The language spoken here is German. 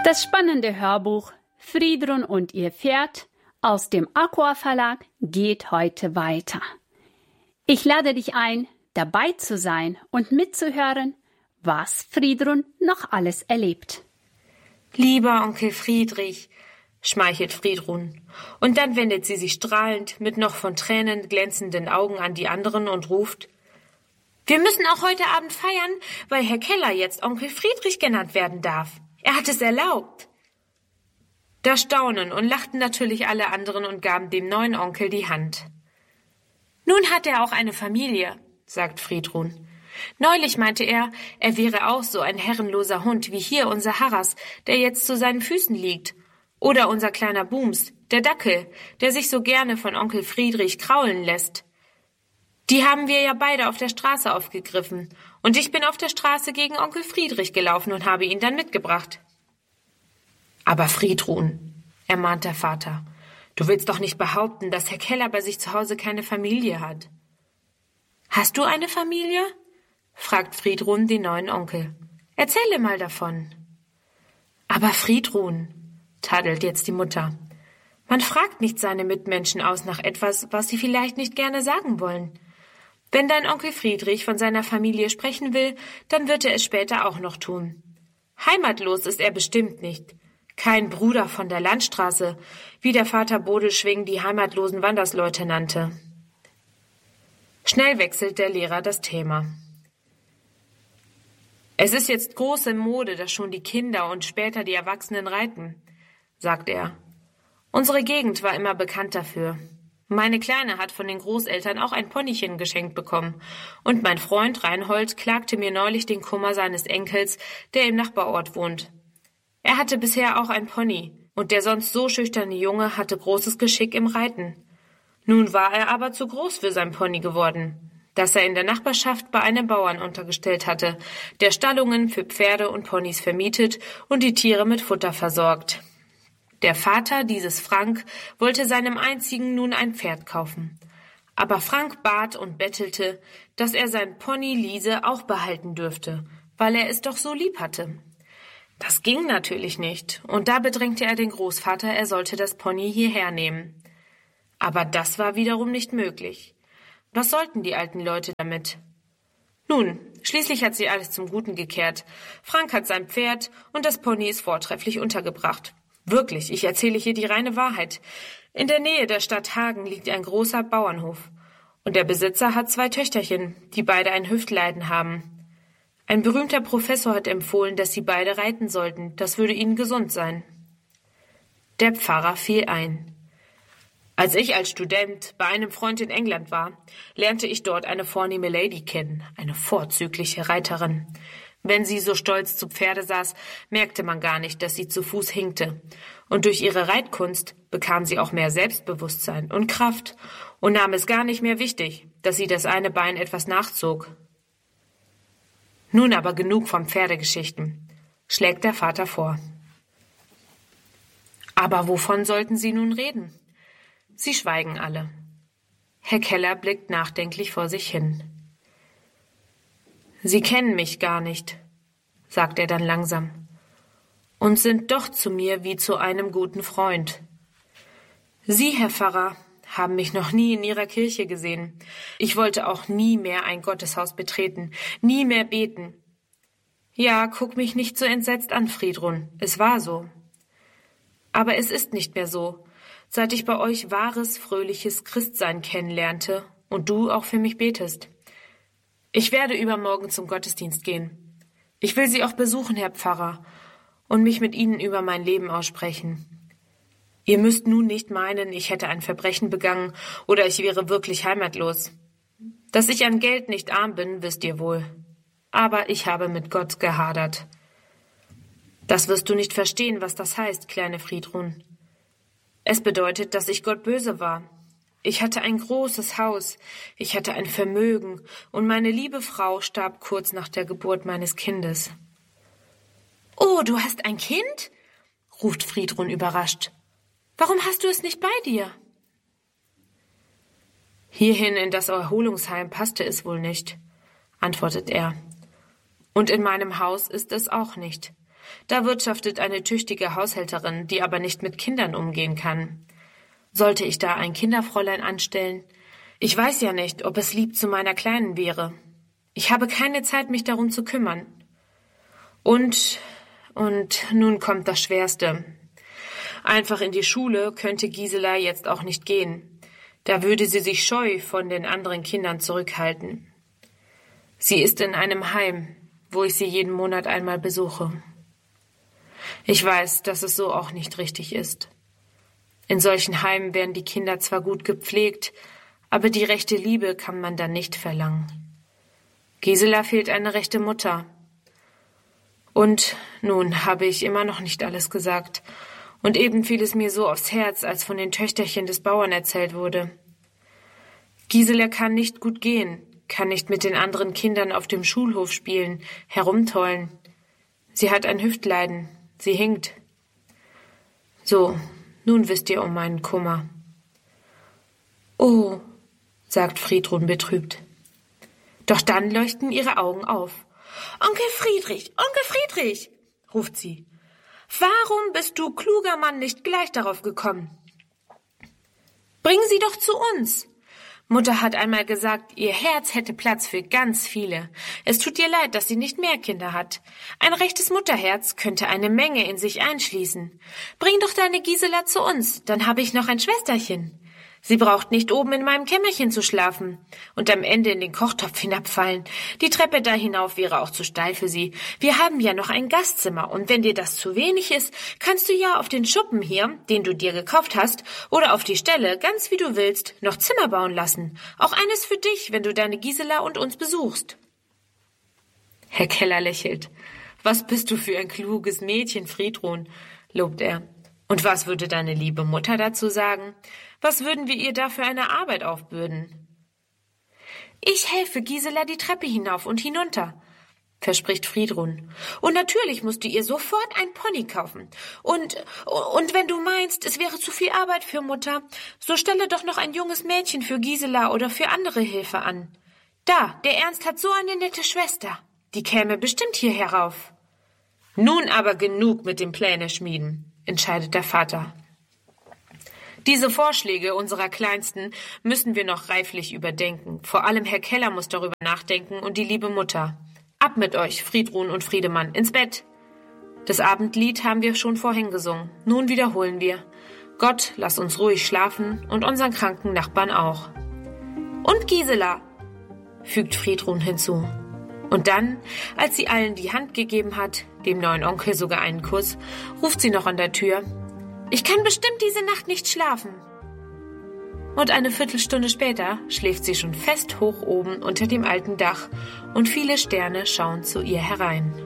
Das spannende Hörbuch Friedrun und ihr Pferd aus dem Aqua Verlag geht heute weiter. Ich lade dich ein, dabei zu sein und mitzuhören, was Friedrun noch alles erlebt. Lieber Onkel Friedrich, schmeichelt Friedrun, und dann wendet sie sich strahlend mit noch von Tränen glänzenden Augen an die anderen und ruft: Wir müssen auch heute Abend feiern, weil Herr Keller jetzt Onkel Friedrich genannt werden darf. Er hat es erlaubt. Da staunen und lachten natürlich alle anderen und gaben dem neuen Onkel die Hand. Nun hat er auch eine Familie, sagt Friedrun. Neulich meinte er wäre auch so ein herrenloser Hund wie hier unser Harras, der jetzt zu seinen Füßen liegt. Oder unser kleiner Booms, der Dackel, der sich so gerne von Onkel Friedrich kraulen lässt. Die haben wir ja beide auf der Straße aufgegriffen, und ich bin auf der Straße gegen Onkel Friedrich gelaufen und habe ihn dann mitgebracht. Aber Friedrun, ermahnt der Vater, du willst doch nicht behaupten, dass Herr Keller bei sich zu Hause keine Familie hat. Hast du eine Familie? Fragt Friedrun den neuen Onkel. Erzähle mal davon. Aber Friedrun, tadelt jetzt die Mutter, man fragt nicht seine Mitmenschen aus nach etwas, was sie vielleicht nicht gerne sagen wollen. Wenn dein Onkel Friedrich von seiner Familie sprechen will, dann wird er es später auch noch tun. Heimatlos ist er bestimmt nicht. Kein Bruder von der Landstraße, wie der Vater Bodelschwing die heimatlosen Wandersleute nannte. Schnell wechselt der Lehrer das Thema. Es ist jetzt große Mode, dass schon die Kinder und später die Erwachsenen reiten, sagt er. Unsere Gegend war immer bekannt dafür. Meine Kleine hat von den Großeltern auch ein Ponychen geschenkt bekommen, und mein Freund Reinhold klagte mir neulich den Kummer seines Enkels, der im Nachbarort wohnt. Er hatte bisher auch ein Pony, und der sonst so schüchterne Junge hatte großes Geschick im Reiten. Nun war er aber zu groß für sein Pony geworden, das er in der Nachbarschaft bei einem Bauern untergestellt hatte, der Stallungen für Pferde und Ponys vermietet und die Tiere mit Futter versorgt. Der Vater dieses Frank wollte seinem einzigen nun ein Pferd kaufen. Aber Frank bat und bettelte, dass er sein Pony Liese auch behalten dürfte, weil er es doch so lieb hatte. Das ging natürlich nicht, und da bedrängte er den Großvater, er sollte das Pony hierher nehmen. Aber das war wiederum nicht möglich. Was sollten die alten Leute damit? Nun, schließlich hat sie alles zum Guten gekehrt. Frank hat sein Pferd und das Pony ist vortrefflich untergebracht. Wirklich, ich erzähle hier die reine Wahrheit. In der Nähe der Stadt Hagen liegt ein großer Bauernhof. Und der Besitzer hat 2 Töchterchen, die beide ein Hüftleiden haben. Ein berühmter Professor hat empfohlen, dass sie beide reiten sollten. Das würde ihnen gesund sein. Der Pfarrer fiel ein. Als ich als Student bei einem Freund in England war, lernte ich dort eine vornehme Lady kennen, eine vorzügliche Reiterin. Wenn sie so stolz zu Pferde saß, merkte man gar nicht, dass sie zu Fuß hinkte. Und durch ihre Reitkunst bekam sie auch mehr Selbstbewusstsein und Kraft und nahm es gar nicht mehr wichtig, dass sie das eine Bein etwas nachzog. Nun aber genug von Pferdegeschichten, schlägt der Vater vor. Aber wovon sollten sie nun reden? Sie schweigen alle. Herr Keller blickt nachdenklich vor sich hin. Sie kennen mich gar nicht, sagt er dann langsam, und sind doch zu mir wie zu einem guten Freund. Sie, Herr Pfarrer, haben mich noch nie in Ihrer Kirche gesehen. Ich wollte auch nie mehr ein Gotteshaus betreten, nie mehr beten. Ja, guck mich nicht so entsetzt an, Friedrun, es war so. Aber es ist nicht mehr so, seit ich bei euch wahres, fröhliches Christsein kennenlernte und du auch für mich betest. Ich werde übermorgen zum Gottesdienst gehen. Ich will Sie auch besuchen, Herr Pfarrer, und mich mit Ihnen über mein Leben aussprechen. Ihr müsst nun nicht meinen, ich hätte ein Verbrechen begangen oder ich wäre wirklich heimatlos. Dass ich an Geld nicht arm bin, wisst ihr wohl. Aber ich habe mit Gott gehadert. Das wirst du nicht verstehen, was das heißt, kleine Friedrun. Es bedeutet, dass ich Gott böse war. Ich hatte ein großes Haus, ich hatte ein Vermögen und meine liebe Frau starb kurz nach der Geburt meines Kindes. »Oh, du hast ein Kind?« ruft Friedrun überrascht. »Warum hast du es nicht bei dir?« »Hierhin in das Erholungsheim passte es wohl nicht«, antwortet er. »Und in meinem Haus ist es auch nicht. Da wirtschaftet eine tüchtige Haushälterin, die aber nicht mit Kindern umgehen kann. Sollte ich da ein Kinderfräulein anstellen? Ich weiß ja nicht, ob es lieb zu meiner Kleinen wäre. Ich habe keine Zeit, mich darum zu kümmern. Und nun kommt das Schwerste. Einfach in die Schule könnte Gisela jetzt auch nicht gehen. Da würde sie sich scheu von den anderen Kindern zurückhalten. Sie ist in einem Heim, wo ich sie jeden Monat einmal besuche. Ich weiß, dass es so auch nicht richtig ist. In solchen Heimen werden die Kinder zwar gut gepflegt, aber die rechte Liebe kann man dann nicht verlangen. Gisela fehlt eine rechte Mutter. Und nun habe ich immer noch nicht alles gesagt. Und eben fiel es mir so aufs Herz, als von den Töchterchen des Bauern erzählt wurde. Gisela kann nicht gut gehen, kann nicht mit den anderen Kindern auf dem Schulhof spielen, herumtollen. Sie hat ein Hüftleiden, sie hinkt. So, nun wisst ihr um meinen Kummer. Oh, sagt Friedrun betrübt. Doch dann leuchten ihre Augen auf. Onkel Friedrich, ruft sie. Warum bist du, kluger Mann, nicht gleich darauf gekommen? Bring sie doch zu uns. Mutter hat einmal gesagt, ihr Herz hätte Platz für ganz viele. Es tut ihr leid, dass sie nicht mehr Kinder hat. Ein rechtes Mutterherz könnte eine Menge in sich einschließen. Bring doch deine Gisela zu uns, dann habe ich noch ein Schwesterchen. Sie braucht nicht oben in meinem Kämmerchen zu schlafen und am Ende in den Kochtopf hinabfallen. Die Treppe da hinauf wäre auch zu steil für sie. Wir haben ja noch ein Gastzimmer und wenn dir das zu wenig ist, kannst du ja auf den Schuppen hier, den du dir gekauft hast, oder auf die Stelle, ganz wie du willst, noch Zimmer bauen lassen. Auch eines für dich, wenn du deine Gisela und uns besuchst. Herr Keller lächelt. Was bist du für ein kluges Mädchen, Friedrun, lobt er. Und was würde deine liebe Mutter dazu sagen? Was würden wir ihr da für eine Arbeit aufbürden? Ich helfe Gisela die Treppe hinauf und hinunter, verspricht Friedrun. Und natürlich musst du ihr sofort ein Pony kaufen. Und wenn du meinst, es wäre zu viel Arbeit für Mutter, so stelle doch noch ein junges Mädchen für Gisela oder für andere Hilfe an. Da, der Ernst hat so eine nette Schwester. Die käme bestimmt hier herauf. Nun aber genug mit dem Pläne schmieden, entscheidet der Vater. Diese Vorschläge unserer Kleinsten müssen wir noch reiflich überdenken. Vor allem Herr Keller muss darüber nachdenken und die liebe Mutter. Ab mit euch, Friedrun und Friedemann, ins Bett. Das Abendlied haben wir schon vorhin gesungen. Nun wiederholen wir. Gott, lass uns ruhig schlafen und unseren kranken Nachbarn auch. Und Gisela, fügt Friedrun hinzu. Und dann, als sie allen die Hand gegeben hat, dem neuen Onkel sogar einen Kuss, ruft sie noch an der Tür. Ich kann bestimmt diese Nacht nicht schlafen. Und eine Viertelstunde später schläft sie schon fest hoch oben unter dem alten Dach und viele Sterne schauen zu ihr herein.